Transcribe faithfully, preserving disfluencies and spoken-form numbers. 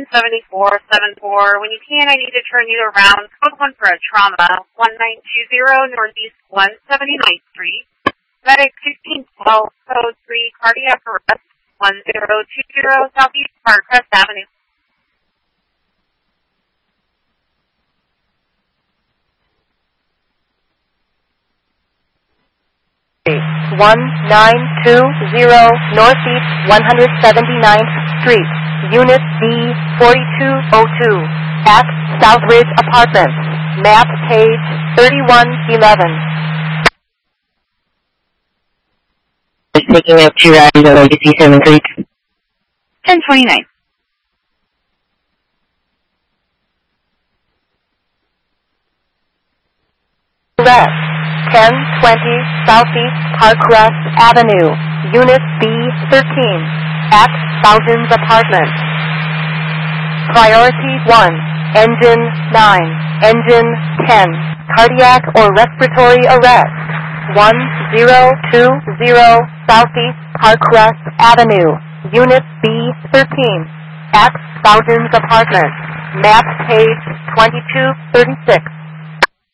seven four seven four. When you can, I need to turn you around. Code one for a trauma. one nine two zero Northeast one seventy-ninth Street. Medic sixteen twelve, code three, cardiac arrest. one zero two zero Southeast Parkcrest Avenue. one nine two zero Northeast one seventy-ninth Street, Unit B forty-two oh two, at Southridge Apartments, map page thirty-one eleven. Taking up to Ryan, Legacy Seven Creek. ten twenty-nine. Correct. ten twenty Southeast Parkcrest Avenue, Unit B thirteen, at Thousands Apartments. Priority one, Engine nine, Engine ten, cardiac or respiratory arrest. one zero two zero Southeast Parkcrest Avenue, Unit B thirteen, at Thousands Apartments, map page twenty-two thirty-six.